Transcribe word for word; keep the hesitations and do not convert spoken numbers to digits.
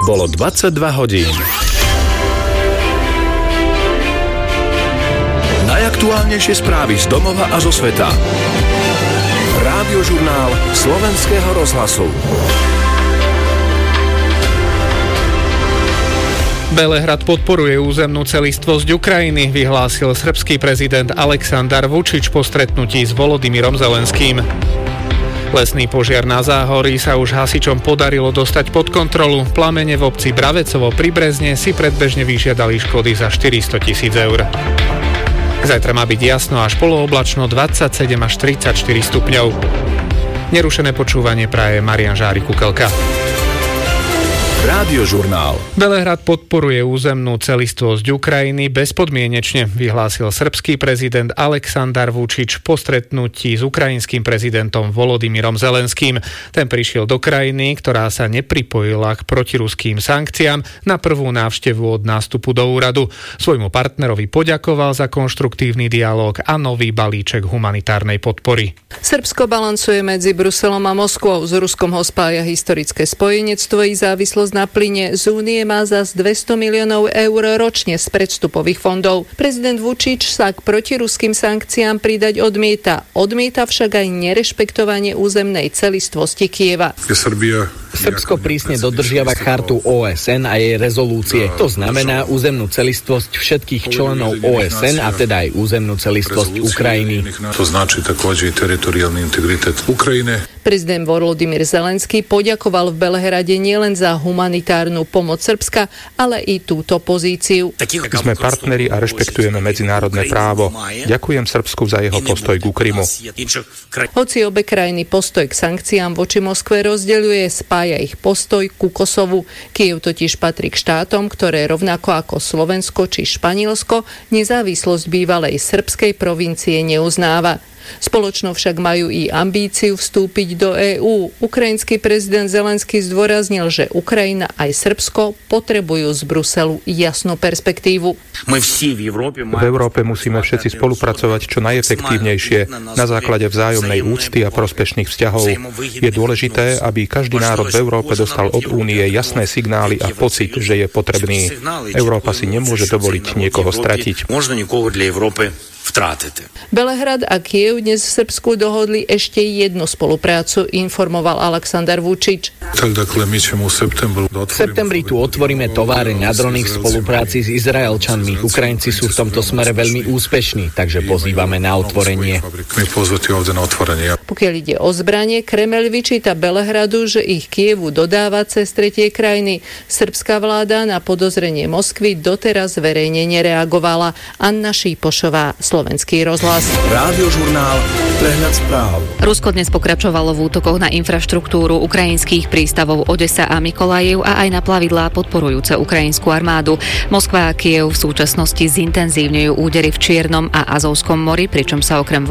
Bolo dvadsaťdva hodín. Najaktuálnejšie správy z domova a zo sveta. Rádiožurnál Slovenského rozhlasu. Belehrad podporuje územnú celistvosť Ukrajiny, vyhlásil srbský prezident Aleksandar Vučić po stretnutí s Volodymyrom Zelenským. Lesný požiar na Záhorí sa už hasičom podarilo dostať pod kontrolu. Plamene v obci Bravecovo pri Brezne si predbežne vyžiadali škody za štyristo tisíc eur. Zajtra má byť jasno až polooblačno, dvadsaťsedem až tridsaťštyri stupňov. Nerušené počúvanie praje Marián Žárik Kukelka. Rádiožurnál. Belehrad podporuje územnú celistvosť Ukrajiny bezpodmienečne, vyhlásil srbský prezident Aleksandar Vučić po stretnutí s ukrajinským prezidentom Volodymyrom Zelenským. Ten prišiel do krajiny, ktorá sa nepripojila k protiruským sankciám, na prvú návštevu od nástupu do úradu. Svojmu partnerovi poďakoval za konštruktívny dialóg a nový balíček humanitárnej podpory. Srbsko balancuje medzi Bruselom a Moskvou. S Ruskom ho spája historické spojenectvo i závislosť na plyne. Z únie má zas dvesto miliónov eur ročne z predstupových fondov. Prezident Vučić sa k protiruským sankciám pridať odmieta. Odmieta však aj nerešpektovanie územnej celistvosti Kyjeva. Srbsko prísne dodržiava chartu ó es en a jej rezolúcie. To znamená územnú celistvosť všetkých členov ó es en a teda aj územnú celistvosť Ukrajiny. To značí također i teritoriálny integritet Ukrajiny. Prezident Volodymyr Zelenský poďakoval v Belehrade nielen za humanitárnu pomoc Srbska, ale i túto pozíciu. Sme partneri a rešpektujeme medzinárodné právo. Ďakujem Srbsku za jeho postoj ku Krymu. Hoci obe krajiny postoj k sankciám voči Moskve rozdeľuje, spája ich postoj ku Kosovu. Kyjev totiž patrí k štátom, ktoré rovnako ako Slovensko či Španielsko nezávislosť bývalej srbskej provincie neuznáva. Spoločno však majú i ambíciu vstúpiť do EÚ. Ukrajinský prezident Zelenský zdôraznil, že Ukrajina aj Srbsko potrebujú z Bruselu jasnú perspektívu. V Európe musíme všetci spolupracovať čo najefektívnejšie na základe vzájomnej úcty a prospešných vzťahov. Je dôležité, aby každý národ v Európe dostal od Únie jasné signály a pocit, že je potrebný. Európa si nemôže dovoliť niekoho stratiť. Belehrad a Kyjev dnes v Srbsku dohodli ešte jednu spoluprácu, informoval Aleksandar Vučić. V septembri tu otvoríme továreň na drony v spolupráci s Izraelčanmi. Ukrajinci sú v tomto smere veľmi úspešní, takže pozývame na otvorenie. Pokiaľ ide o zbranie, Kremeľ vyčíta Belehradu, že ich Kyjevu dodáva cez tretie krajiny. Srbská vláda na podozrenie Moskvy doteraz verejne nereagovala. Anna Šípošová, Slovenský rozhlas. Rádiožurnál, prehľad správ. Rusko dnes pokračovalo v útokoch na infraštruktúru ukrajinských prístavov Odesa a Mikolajiv a aj na plavidlá podporujúce ukrajinskú armádu. Moskva a Kyjev v súčasnosti zintenzívňujú údery v Čiernom a Azovskom mori, pričom sa okrem